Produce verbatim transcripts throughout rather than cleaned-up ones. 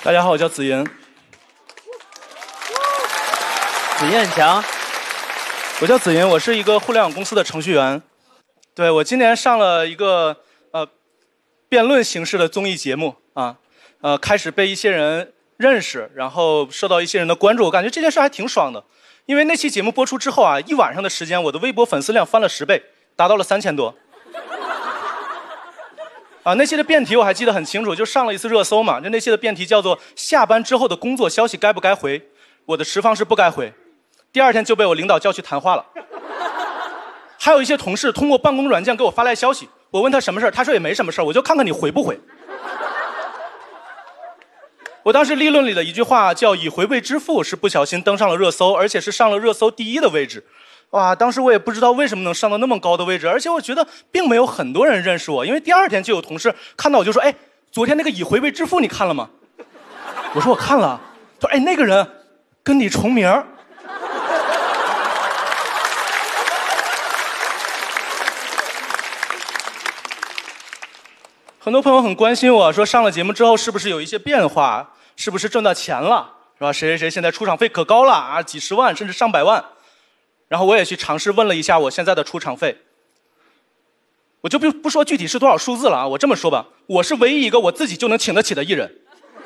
大家好，我叫子银。 子银很强。 我叫子银，我是一个互联网公司的程序员。对，我今年上了一个呃辩论形式的综艺节目啊，呃，开始被一些人认识，然后受到一些人的关注，我感觉这件事还挺爽的。因为那期节目播出之后啊，一晚上的时间，我的微博粉丝量翻了十倍，达到了三千多。啊，那期的辩题我还记得很清楚，就上了一次热搜嘛。就那期的辩题叫做“下班之后的工作消息该不该回”，我的持方是不该回。第二天就被我领导叫去谈话了。还有一些同事通过办公软件给我发来消息，我问他什么事儿，他说也没什么事儿，我就看看你回不回。我当时立论里的一句话叫“以回未支付”，是不小心登上了热搜，而且是上了热搜第一的位置。哇，当时我也不知道为什么能上到那么高的位置，而且我觉得并没有很多人认识我，因为第二天就有同事看到我就说：“哎，昨天那个以回未支付你看了吗？”我说：“我看了。”他说：“哎，那个人跟你重名。”很多朋友很关心我说上了节目之后是不是有一些变化，是不是挣到钱了，是吧？谁谁谁现在出场费可高了啊，几十万甚至上百万。然后我也去尝试问了一下我现在的出场费，我就不不说具体是多少数字了啊，我这么说吧，我是唯一一个我自己就能请得起的艺人。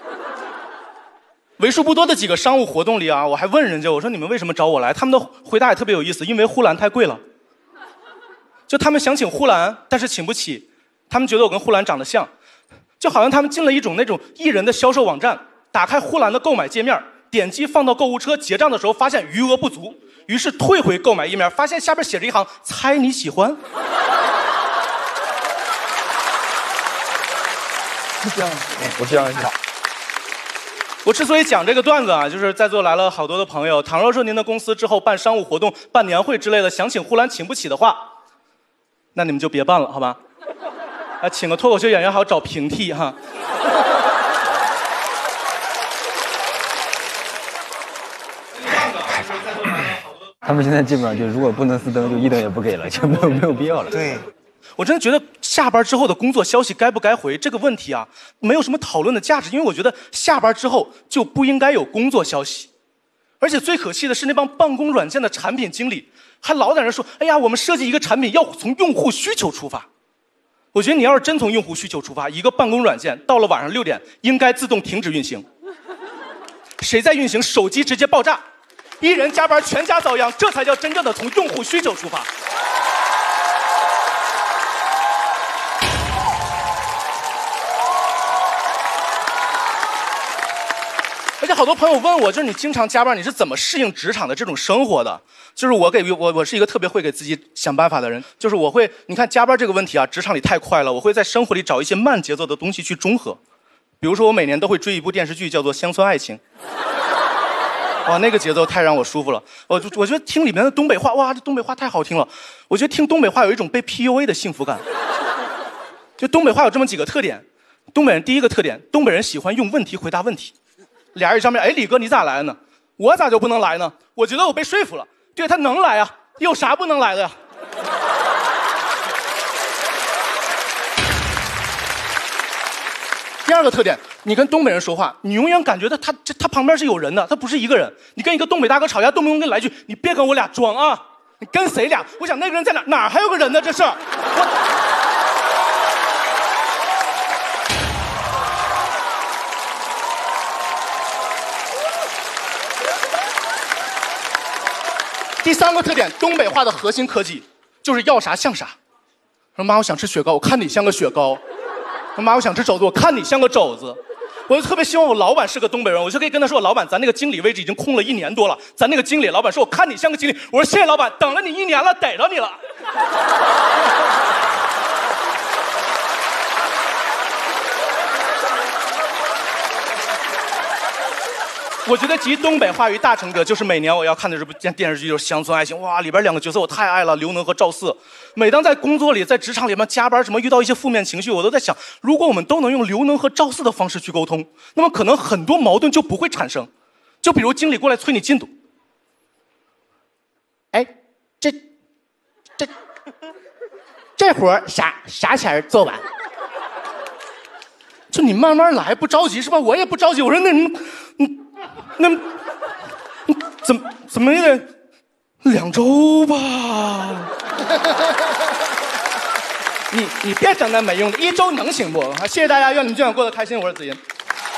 为数不多的几个商务活动里啊，我还问人家，我说你们为什么找我来？他们的回答也特别有意思，因为呼兰太贵了。就他们想请呼兰，但是请不起，他们觉得我跟呼兰长得像，就好像他们进了一种那种艺人的销售网站，打开呼兰的购买界面，点击放到购物车，结账的时候发现余额不足。于是退回购买页面，发现下边写着一行“猜你喜欢”。 是这样，我这样想。 我之所以讲这个段子啊，就是在座来了好多的朋友，倘若说您的公司之后办商务活动、办年会之类的，想请呼兰请不起的话，那你们就别办了，好吧？啊，请个脱口秀演员还要找平替哈。 他们现在基本上就如果不能四灯，就一灯也不给了，就没有没有必要了。 对，我真的觉得下班之后的工作消息该不该回这个问题啊，没有什么讨论的价值，因为我觉得下班之后就不应该有工作消息。而且最可气的是那帮办公软件的产品经理，还老在那说：“哎呀，我们设计一个产品要从用户需求出发。”我觉得你要是真从用户需求出发，一个办公软件到了晚上六点应该自动停止运行。谁在运行，手机直接爆炸。一人加班，全家遭殃，这才叫真正的从用户需求出发。而且好多朋友问我，就是你经常加班，你是怎么适应职场的这种生活的？就是我给我我是一个特别会给自己想办法的人，就是我会，你看加班这个问题啊，职场里太快了，我会在生活里找一些慢节奏的东西去中和。比如说我每年都会追一部电视剧，叫做《乡村爱情》。哇，那个节奏太让我舒服了。我我觉得听里面的东北话，哇，这东北话太好听了。我觉得听东北话有一种被 P U A 的幸福感。就东北话有这么几个特点。东北人第一个特点，东北人喜欢用问题回答问题。俩人上面，哎，李哥你咋来呢？我咋就不能来呢？我觉得我被说服了。对，他能来啊，有啥不能来的呀？第二个特点，你跟东北人说话，你永远感觉他他他旁边是有人的，他不是一个人。你跟一个东北大哥吵架，动不动跟你来句，你别跟我俩装啊，你跟谁俩？我想那个人在哪？哪还有个人呢？这是。我第三个特点，东北话的核心科技就是要啥像啥。说妈，我想吃雪糕，我看你像个雪糕。说妈，我想吃肘子，我看你像个肘子。我就特别希望我老板是个东北人，我就可以跟他说，老板，咱那个经理位置已经空了一年多了，咱那个经理，老板说我看你像个经理，我说谢谢老板，等了你一年了，逮着你了。我觉得集东北话于大成者，就是每年我要看的这部电电视剧就是《乡村爱情》，哇，里边两个角色我太爱了，刘能和赵四。每当在工作里、在职场里面加班，什么遇到一些负面情绪，我都在想，如果我们都能用刘能和赵四的方式去沟通，那么可能很多矛盾就不会产生。就比如经理过来催你进度，哎，这这这活啥啥前做完？ 就你慢慢来，不着急是吧？我也不着急。我说那你，那那怎么怎么也得两周吧？你你别整那没用的，一周能行不？啊，谢谢大家，愿你们今晚过得开心。我是子银。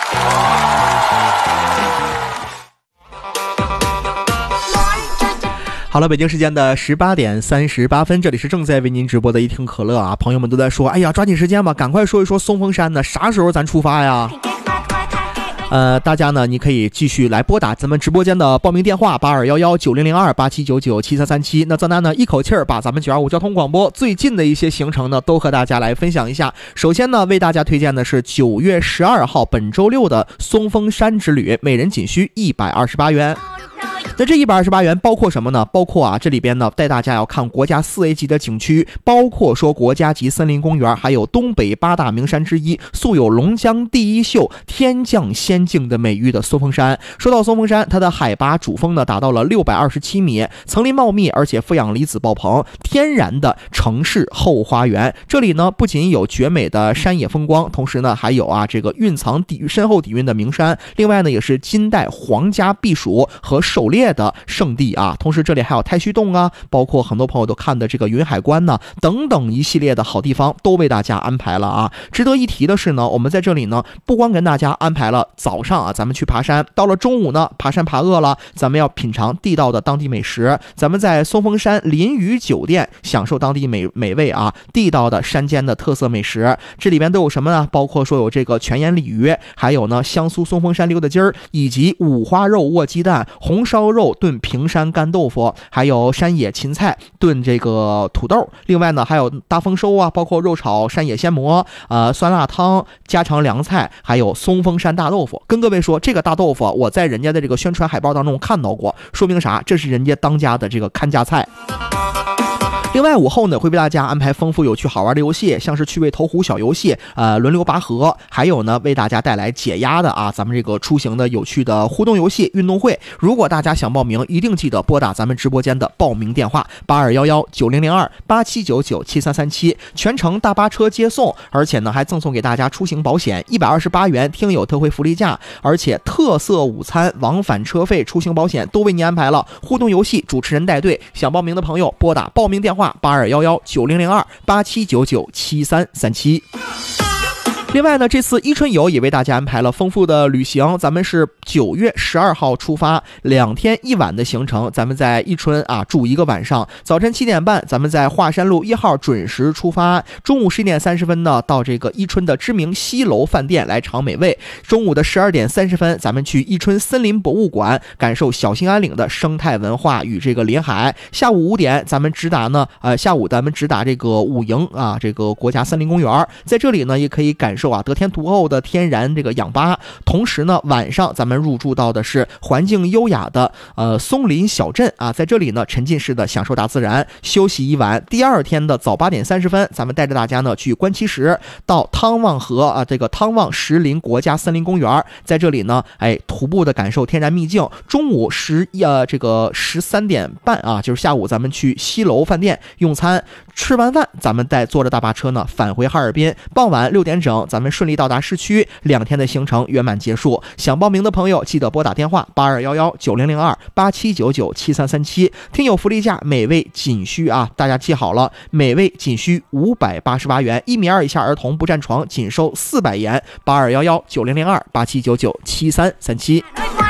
好了，北京时间的十八点三十八分，这里是正在为您直播的一听可乐啊，朋友们都在说，哎呀，抓紧时间吧，赶快说一说松峰山呢，啥时候咱出发呀？呃，大家呢，你可以继续来拨打咱们直播间的报名电话八二幺幺九零零二八七九九七三三七。那泽南呢，一口气儿把咱们九二五交通广播最近的一些行程呢，都和大家来分享一下。首先呢，为大家推荐的是九月十二号本周六的松峰山之旅，每人仅需一百二十八元。那这一百二十八元包括什么呢？包括啊，这里边呢带大家要看国家四 A 级的景区，包括说国家级森林公园，还有东北八大名山之一，素有龙江第一秀、天降仙境的美誉的松峰山。说到松峰山，它的海拔主峰呢达到了六百二十七米，层林茂密，而且负氧离子爆棚，天然的城市后花园。这里呢不仅有绝美的山野风光，同时呢还有啊这个蕴藏底深厚底蕴的名山，另外呢也是金代皇家避暑和狩猎的圣地啊，同时这里还有太虚洞啊，包括很多朋友都看的这个云海关呢，等等一系列的好地方都为大家安排了啊。值得一提的是呢，我们在这里呢不光跟大家安排了早上啊咱们去爬山，到了中午呢爬山爬饿了，咱们要品尝地道的当地美食，咱们在松峰山林屿酒店享受当地美美味啊，地道的山间的特色美食。这里边都有什么呢？包括说有这个全盐鲤鱼，还有呢香酥松峰山溜达鸡儿，以及五花肉卧鸡蛋、红烧肉炖平山干豆腐，还有山野芹菜炖这个土豆，另外呢还有大丰收啊，包括肉炒山野鲜蘑、呃酸辣汤、家常凉菜，还有松峰山大豆腐。跟各位说，这个大豆腐我在人家的这个宣传海报当中看到过，说明啥？这是人家当家的这个看家菜。另外午后呢会为大家安排丰富有趣好玩的游戏，像是趣味投壶小游戏，呃轮流拔河，还有呢为大家带来解压的啊咱们这个出行的有趣的互动游戏运动会。如果大家想报名，一定记得拨打咱们直播间的报名电话八二幺幺九零零二八七九九七三三七，全程大巴车接送，而且呢还赠送给大家出行保险一百二十八元听友特惠福利价，而且特色午餐、往返车费、出行保险都为您安排了。互动游戏主持人带队，想报名的朋友拨打报名电话八二幺幺九零零二八七九九七三三七。另外呢，这次伊春游也为大家安排了丰富的旅行，咱们是九月十二号出发，两天一晚的行程，咱们在伊春啊住一个晚上。早晨七点半，咱们在华山路一号准时出发，中午十一点三十分呢到这个伊春的知名西楼饭店来尝美味。中午的十二点三十分，咱们去伊春森林博物馆感受小兴安岭的生态文化与这个林海。下午五点，咱们直达呢呃下午咱们直达这个武营啊这个国家森林公园，在这里呢也可以感受啊得天独厚的天然这个氧吧。同时呢晚上咱们入住到的是环境优雅的呃松林小镇啊，在这里呢沉浸式的享受大自然，休息一晚。第二天的早八点三十分，咱们带着大家呢去观七石，到汤旺河啊这个汤旺石林国家森林公园，在这里呢哎徒步的感受天然秘境。中午十呃这个十三点半啊，就是下午咱们去西楼饭店用餐，吃完饭咱们再坐着大巴车呢返回哈尔滨，傍晚六点整咱们顺利到达市区，两天的行程圆满结束。想报名的朋友记得拨打电话八二幺幺九零零二八七九九七三三七，听友福利价每位仅需啊大家记好了，每位仅需五百八十八元，一米二以下儿童不占床仅收四百元。八二幺幺九零零二八七九九七三三七。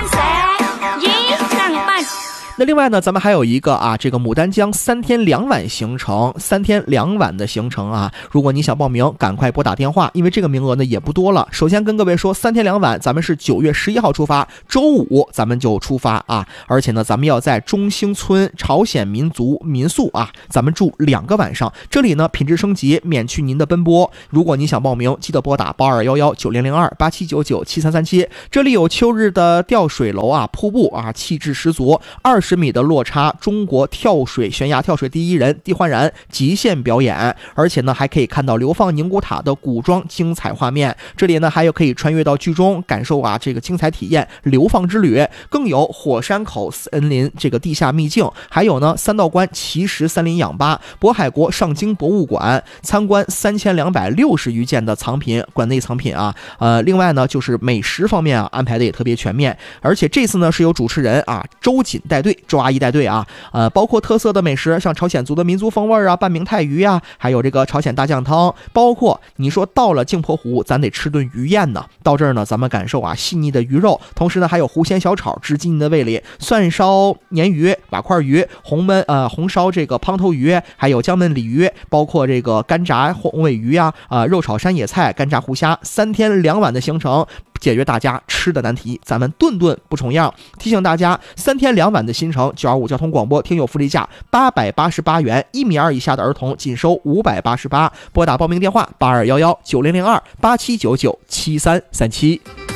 那另外呢，咱们还有一个啊，这个牡丹江三天两晚行程，三天两晚的行程啊，如果你想报名，赶快拨打电话，因为这个名额呢也不多了。首先跟各位说，三天两晚，咱们是九月十一号出发，周五咱们就出发啊，而且呢，咱们要在中兴村朝鲜民族民宿啊，咱们住两个晚上，这里呢品质升级，免去您的奔波。如果你想报名，记得拨打八二幺幺九零零二八七九九七三三七，这里有秋日的吊水楼啊，瀑布啊，气质十足，二十。 十米的落差中国跳水悬崖跳水第一人地焕然极限表演，而且呢还可以看到流放宁古塔的古装精彩画面。这里呢还有可以穿越到剧中感受啊这个精彩体验流放之旅，更有火山口森林这个地下秘境，还有呢三道关奇石森林氧吧、渤海国上京博物馆，参观三千两百六十余件的藏品，馆内藏品啊。呃，另外呢就是美食方面啊安排的也特别全面，而且这次呢是由主持人啊周瑾带队，周阿姨带队啊，呃，包括特色的美食，像朝鲜族的民族风味啊，半明太鱼啊，还有这个朝鲜大酱汤，包括你说到了镜泊湖，咱得吃顿鱼宴呢。到这儿呢，咱们感受啊细腻的鱼肉，同时呢还有湖鲜小炒直击您的胃里，蒜烧鲶鱼、瓦块鱼、红焖呃红烧这个胖头鱼，还有姜焖鲤鱼，包括这个干炸红尾鱼呀、啊，呃肉炒山野菜、干炸湖虾，三天两晚的行程。解决大家吃的难题，咱们顿顿不重样。提醒大家，三天两晚的行程，九二五交通广播听友福利价八百八十八元，一米二以下的儿童仅收五百八十八。拨打报名电话八二幺幺九零零二八七九九七三三七。